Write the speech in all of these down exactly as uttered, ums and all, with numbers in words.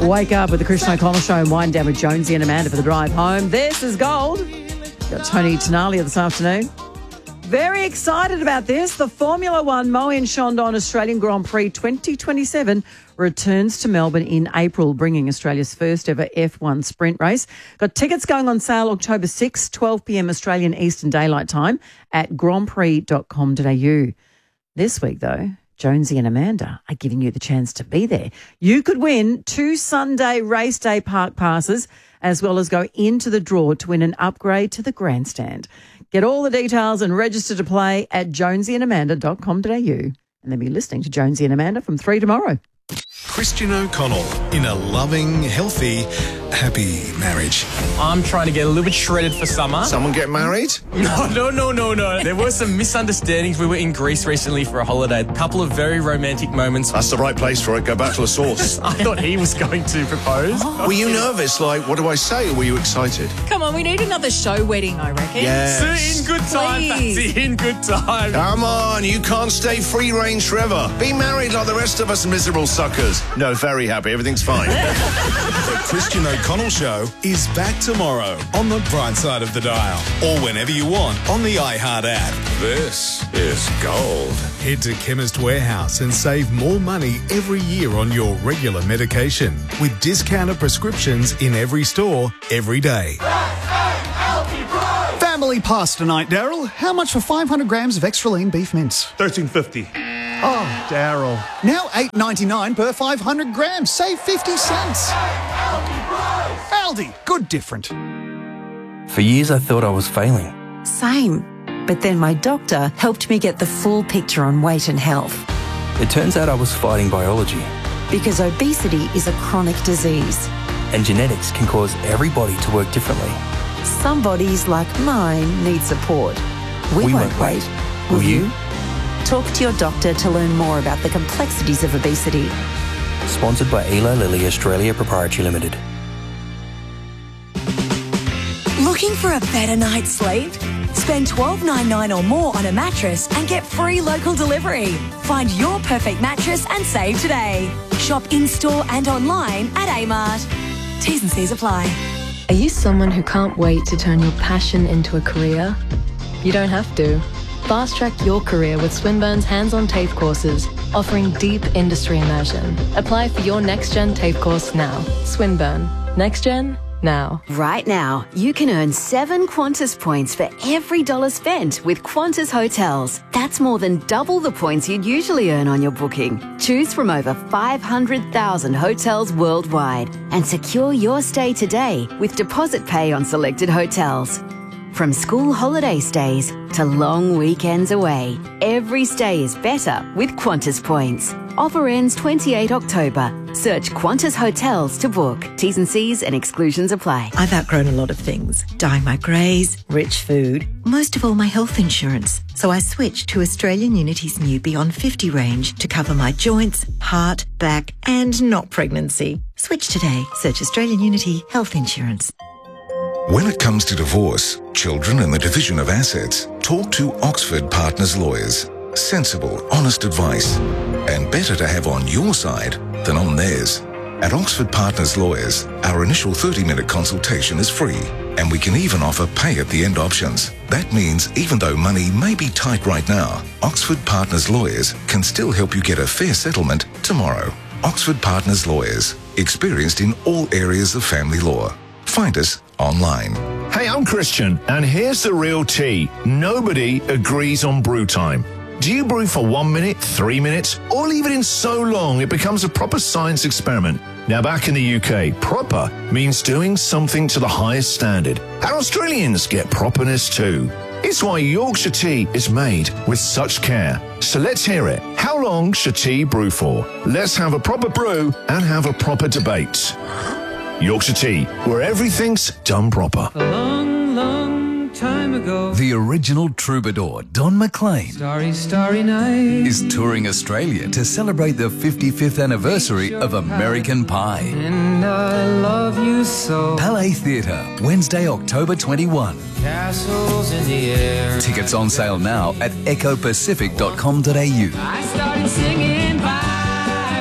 Wake up with the Christian O'Connell Show and wind down with Jonesy and Amanda for the drive home. This is Gold. Got Tony Tenalia this afternoon. Very excited about this. The Formula One Moen Chandon Australian Grand Prix twenty twenty-seven returns to Melbourne in April, bringing Australia's first ever F one sprint race. Got tickets going on sale October sixth, twelve p.m. Australian Eastern Daylight Time at grand prix dot com dot a u. This week, though, Jonesy and Amanda are giving you the chance to be there. You could win two Sunday race day park passes as well as go into the draw to win an upgrade to the grandstand. Get all the details and register to play at jonesy and amanda dot com dot a u. And then be listening to Jonesy and Amanda from three tomorrow. Christian O'Connell in a loving, healthy, happy marriage. I'm trying to get a little bit shredded for summer. Someone get married? No, no, no, no, no. There were some misunderstandings. We were in Greece recently for a holiday. A couple of very romantic moments. That's the right place for it. Go back to the source. I thought he was going to propose. Were you nervous? Like, what do I say? Or were you excited? Come on, we need another show wedding, I reckon. Yes. In good time, Please. Patsy. In good time. Come on, you can't stay free range forever. Be married like the rest of us miserable suckers. No, very happy. Everything's fine. The Christian O'Connell Show is back tomorrow on the bright side of the dial or whenever you want on the iHeart app. This is Gold. Head to Chemist Warehouse and save more money every year on your regular medication with discounted prescriptions in every store every day. Family pass tonight, Daryl. How much for five hundred grams of extra lean beef mince? thirteen fifty. Oh, Daryl. Now eight ninety-nine per five hundred grams. Save fifty cents. Aldi. Good different. For years I thought I was failing. Same. But then my doctor helped me get the full picture on weight and health. It turns out I was fighting biology. Because obesity is a chronic disease. And genetics can cause every body to work differently. Some bodies, like mine, need support. We, We won't won't wait. wait. Will Will you? you? Talk to your doctor to learn more about the complexities of obesity. Sponsored by Eli Lilly Australia Proprietary Limited. Looking for a better night's sleep? Spend twelve ninety-nine or more on a mattress and get free local delivery. Find your perfect mattress and save today. Shop in-store and online at Amart. T's and C's apply. Are you someone who can't wait to turn your passion into a career? You don't have to. Fast-track your career with Swinburne's hands-on TAFE courses, offering deep industry immersion. Apply for your next-gen TAFE course now. Swinburne. Next-gen, now. Right now, you can earn seven Qantas points for every dollar spent with Qantas Hotels. That's more than double the points you'd usually earn on your booking. Choose from over five hundred thousand hotels worldwide and secure your stay today with deposit pay on selected hotels. From school holiday stays to long weekends away, every stay is better with Qantas points. Offer ends twenty-eighth October. Search Qantas Hotels to book. T's and C's and exclusions apply. I've outgrown a lot of things. Dyeing my greys, rich food, most of all my health insurance. So I switched to Australian Unity's new Beyond fifty range to cover my joints, heart, back and not pregnancy. Switch today. Search Australian Unity Health Insurance. When it comes to divorce, children and the division of assets, talk to Oxford Partners Lawyers. Sensible, honest advice. And better to have on your side than on theirs. At Oxford Partners Lawyers, our initial thirty-minute consultation is free. And we can even offer pay-at-the-end options. That means even though money may be tight right now, Oxford Partners Lawyers can still help you get a fair settlement tomorrow. Oxford Partners Lawyers, experienced in all areas of family law. Find us online. Hey, I'm Christian, and here's the real tea. Nobody agrees on brew time. Do you brew for one minute, three minutes, or leave it in so long it becomes a proper science experiment? Now, back in the U K, proper means doing something to the highest standard. And Australians get properness too. It's why Yorkshire tea is made with such care. So let's hear it. How long should tea brew for? Let's have a proper brew and have a proper debate. Yorkshire tea, where everything's done proper. A long, long time ago, the original troubadour, Don McLean, Starry, Starry Night, is touring Australia to celebrate the fifty-fifth anniversary of American Pie. And I love you so. Palais Theatre, Wednesday, October twenty-first. Castles in the air. Tickets on sale now at echo pacific dot com dot a u. I started singing bye, bye.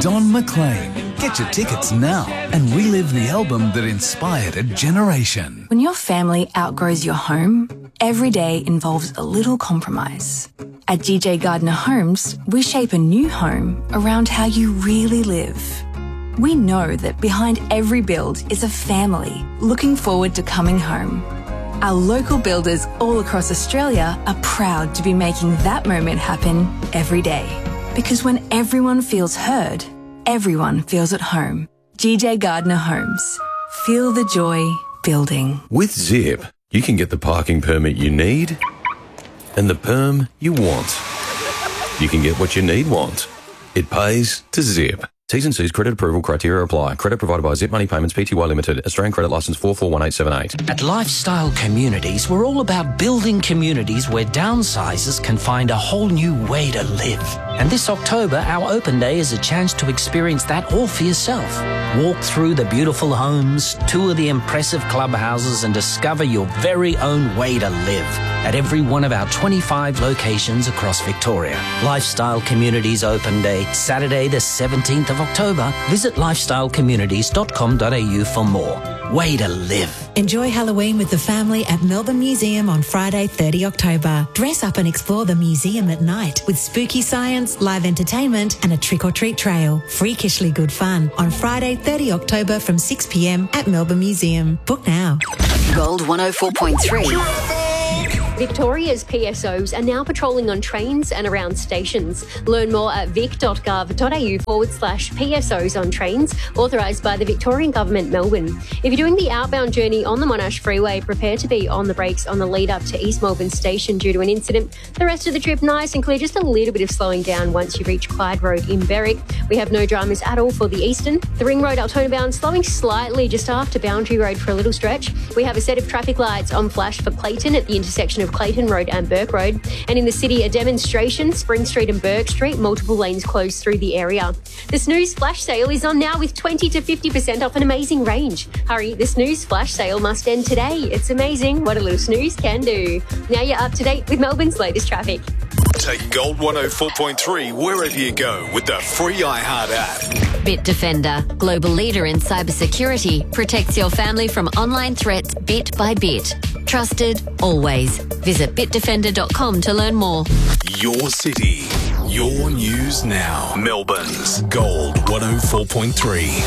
Don McLean. Get your tickets now and relive the album that inspired a generation. When your family outgrows your home, every day involves a little compromise. At G J Gardner Homes, we shape a new home around how you really live. We know that behind every build is a family looking forward to coming home. Our local builders all across Australia are proud to be making that moment happen every day. Because when everyone feels heard, everyone feels at home. G J Gardner Homes. Feel the joy building. With Zip, you can get the parking permit you need and the perm you want. You can get what you need want. It pays to Zip. T's and C's credit approval criteria apply. Credit provided by Zip Money Payments Pty Limited. Australian credit licence four four one eight seven eight. At Lifestyle Communities, we're all about building communities where downsizers can find a whole new way to live. And this October, our open day is a chance to experience that all for yourself. Walk through the beautiful homes, tour the impressive clubhouses and discover your very own way to live at every one of our twenty-five locations across Victoria. Lifestyle Communities Open Day, Saturday the seventeenth of October. Visit lifestyle communities dot com dot a u for more. Way to live. Enjoy Halloween with the family at Melbourne Museum on Friday, thirtieth of October. Dress up and explore the museum at night with spooky science, live entertainment and a trick-or-treat trail. Freakishly good fun on Friday, thirtieth of October from six p m at Melbourne Museum. Book now. Gold one oh four point three. Victoria's P S Os are now patrolling on trains and around stations. Learn more at vic.gov.au forward slash PSOs on trains, authorised by the Victorian Government, Melbourne. If you're doing the outbound journey on the Monash Freeway, prepare to be on the brakes on the lead up to East Melbourne Station due to an incident. The rest of the trip nice and clear, just a little bit of slowing down once you reach Clyde Road in Berwick. We have no dramas at all for the Eastern. The Ring Road Altona bound slowing slightly just after Boundary Road for a little stretch. We have a set of traffic lights on flash for Clayton at the intersection of Clayton Road and Burke Road. And in the city, a demonstration, Spring Street and Burke Street, multiple lanes closed through the area. The Snooze Flash Sale is on now with twenty to fifty percent off an amazing range. Hurry, the Snooze Flash Sale must end today. It's amazing what a little snooze can do. Now you're up to date with Melbourne's latest traffic. Take Gold one oh four point three wherever you go with the free iHeart app. Bitdefender, global leader in cybersecurity, protects your family from online threats bit by bit. Trusted, always. Visit bitdefender dot com to learn more. Your city, your news now. Melbourne's Gold one oh four point three.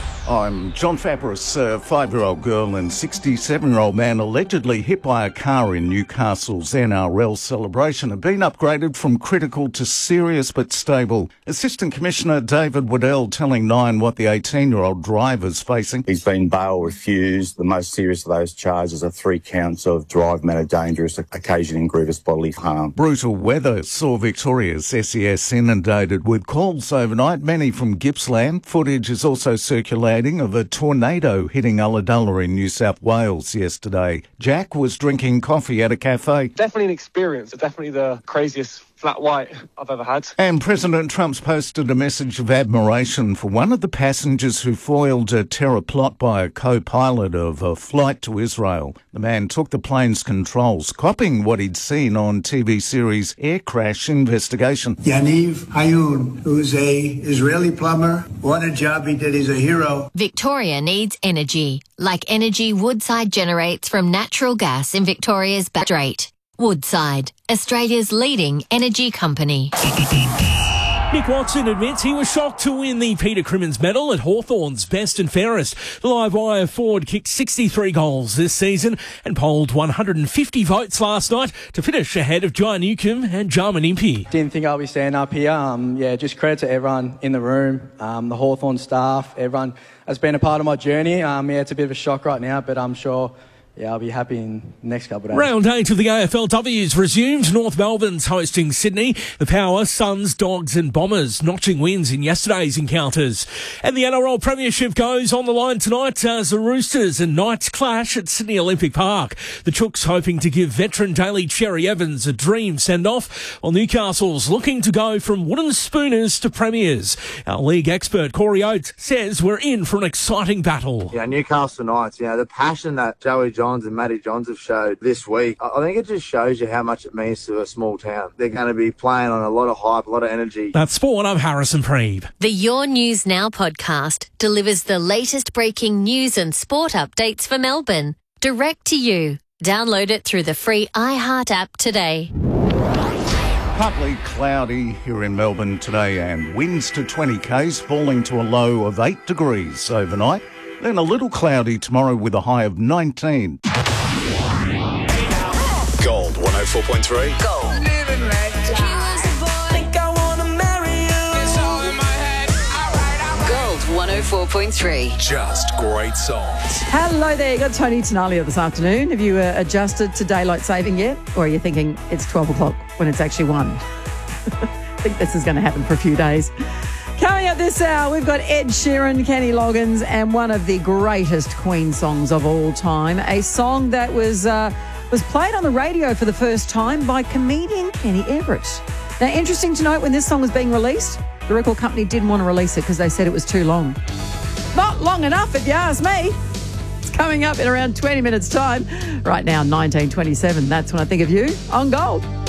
I'm John Fabris. A five-year-old girl and sixty-seven-year-old man allegedly hit by a car in Newcastle's N R L celebration have been upgraded from critical to serious but stable. Assistant Commissioner David Waddell telling Nine what the eighteen-year-old driver's facing. He's been bail refused. The most serious of those charges are three counts of drive manner dangerous, occasioning grievous bodily harm. Brutal weather saw Victoria's S E S inundated with calls overnight, many from Gippsland. Footage is also circulating of a tornado hitting Ulladulla in New South Wales yesterday. Jack was drinking coffee at a cafe. Definitely an experience. Definitely the craziest flat white I've ever had. And President Trump's posted a message of admiration for one of the passengers who foiled a terror plot by a co-pilot of a flight to Israel. The man took the plane's controls, copying what he'd seen on T V series Air Crash Investigation. Yaniv Hayun, who's a Israeli plumber. What a job he did. He's a hero. Victoria needs energy, like energy Woodside generates from natural gas in Victoria's Bass Strait. Woodside, Australia's leading energy company. Nick Watson admits he was shocked to win the Peter Crimmins medal at Hawthorn's Best and Fairest. The live wire forward kicked sixty-three goals this season and polled one hundred fifty votes last night to finish ahead of Jai Newcombe and Jarman Impey. Didn't think I'll be standing up here. Um, yeah, just credit to everyone in the room, um, the Hawthorn staff, everyone has been a part of my journey. Um, yeah, it's a bit of a shock right now, but I'm sure... yeah, I'll be happy in the next couple of days. Round eight of the A F L W's resumed. North Melbourne's hosting Sydney. The Power, Suns, Dogs and Bombers notching wins in yesterday's encounters. And the N R L Premiership goes on the line tonight as the Roosters and Knights clash at Sydney Olympic Park. The Chooks hoping to give veteran Daly Cherry Evans a dream send-off, while Newcastle's looking to go from wooden spooners to premiers. Our league expert Corey Oates says we're in for an exciting battle. Yeah, Newcastle Knights, you know, the passion that Joey John Johns and Matty Johns have showed this week, I think it just shows you how much it means to a small town. They're going to be playing on a lot of hype, a lot of energy. That's sport. I'm Harrison Preeb. The Your News Now podcast delivers the latest breaking news and sport updates for Melbourne, direct to you. Download it through the free iHeart app today. Partly cloudy here in Melbourne today and winds to twenty k's, falling to a low of eight degrees overnight. Then a little cloudy tomorrow with a high of nineteen. Gold one oh four point three. Gold. one oh four point three. Just great songs. Hello there, you got Tony Tenalia this afternoon. Have you uh, adjusted to daylight saving yet? Or are you thinking it's twelve o'clock when it's actually one? I think this is going to happen for a few days. Coming up this hour, we've got Ed Sheeran, Kenny Loggins, and one of the greatest Queen songs of all time. A song that was uh, was played on the radio for the first time by comedian Kenny Everett. Now, interesting to note, when this song was being released, the record company didn't want to release it because they said it was too long. Not long enough, if you ask me. It's coming up in around twenty minutes' time. Right now, nineteen twenty-seven. That's when I think of you on Gold.